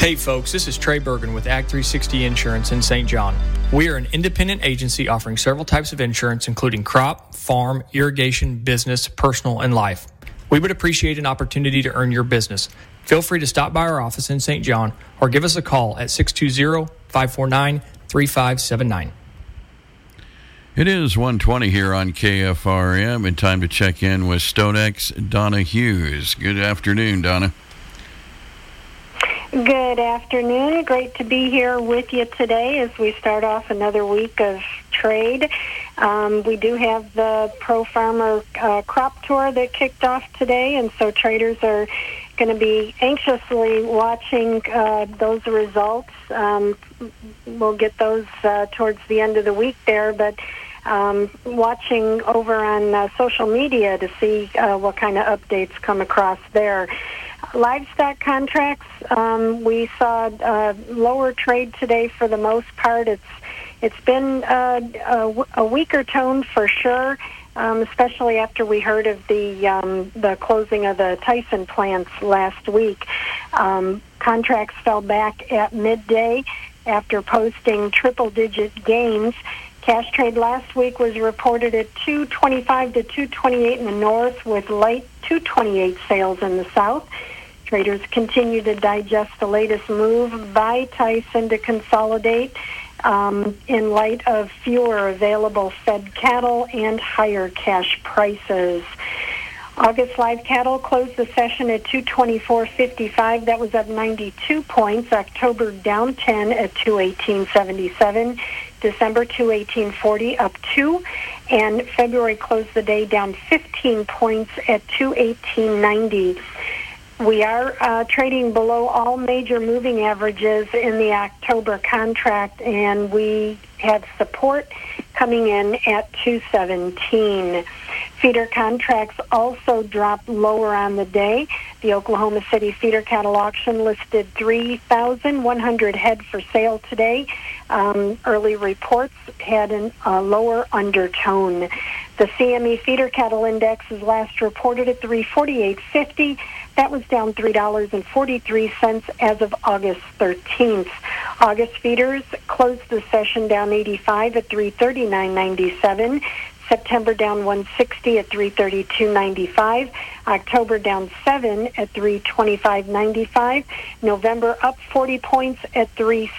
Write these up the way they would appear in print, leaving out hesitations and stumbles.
Hey folks, this is Trey Bergen with Ag 360 Insurance in St. John. We are an independent agency offering several types of insurance, including crop, farm, irrigation, business, personal, and life. We would appreciate an opportunity to earn your business. Feel free to stop by our office in St. John or give us a call at 620-549-3579. It is 1:20 here on KFRM, and time to check in with StoneX Donna Hughes. Good afternoon, Donna. Good afternoon. Great to be here with you today as we start off another week of trade. We do have the Pro Farmer Crop Tour that kicked off today, and so traders are going to be anxiously watching those results. We'll get those towards the end of the week there, but watching over on social media to see what kind of updates come across there. Livestock contracts, we saw lower trade today for the most part. It's been a weaker tone for sure, especially after we heard of the closing of the Tyson plants last week. Contracts fell back at midday after posting triple-digit gains. Cash trade last week was reported at 225 to 228 in the north, with light 228 sales in the south. Traders continue to digest the latest move by Tyson to consolidate in light of fewer available fed cattle and higher cash prices. August live cattle closed the session at 224.55. That was up 92 points. October down 10 at 218.77. December 218.40, up 2. And February closed the day down 15 points at 218.90. We are trading below all major moving averages in the October contract, and we had support coming in at 217. Feeder contracts also dropped lower on the day. The Oklahoma City feeder cattle auction listed 3,100 head for sale today. Early reports had a lower undertone. The CME feeder cattle index is last reported at 348.50. That was down $3.43 as of August 13th. August feeders closed the session down 85 at 339.97. September down 160 at 332.95. October down 7 at 325.95. November up 40 points at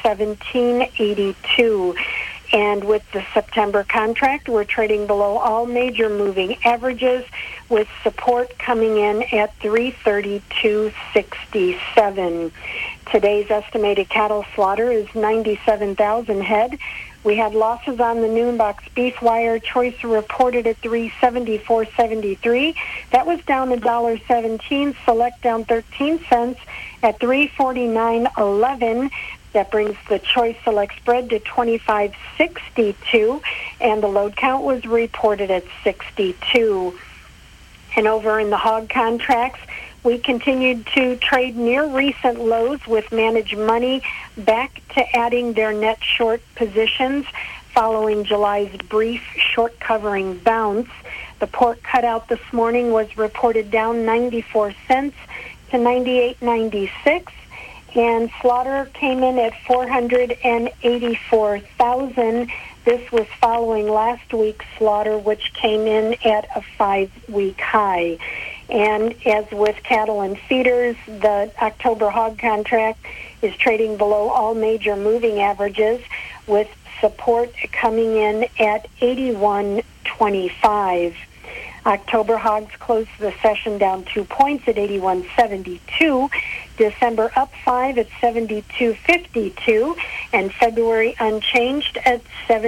317.82. And with the September contract, we're trading below all major moving averages, with support coming in at 332.67. Today's estimated cattle slaughter is 97,000 head. We had losses on the noon box beef wire. Choice reported at 374.73. That was down $1.17. Select down 13 cents at 349.11. That brings the Choice Select spread to 25.62, and the load count was reported at 62. And over in the hog contracts, we continued to trade near recent lows, with managed money back to adding their net short positions following July's brief short covering bounce. The pork cutout this morning was reported down 94 cents to 98.96. And slaughter came in at 484,000. This was following last week's slaughter, which came in at a 5-week high. And as with cattle and feeders, the October hog contract is trading below all major moving averages, with support coming in at 81.25. October hogs closed the session down 2 points at 81.72. December up 5 at 72.52, and February unchanged at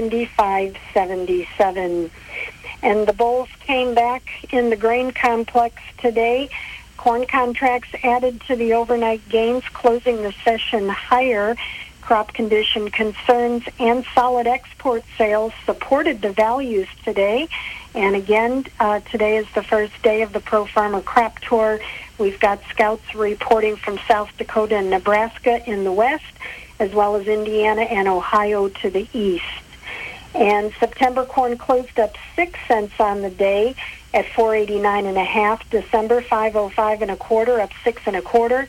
75.77. And the bulls came back in the grain complex today. Corn contracts added to the overnight gains, closing the session higher. Crop condition concerns and solid export sales supported the values today. And again, today is the first day of the Pro Farmer Crop Tour. We've got scouts reporting from South Dakota and Nebraska in the west, as well as Indiana and Ohio to the east. And September corn closed up 6 cents on the day at 489.5. December 505 1/4, up 6 1/4.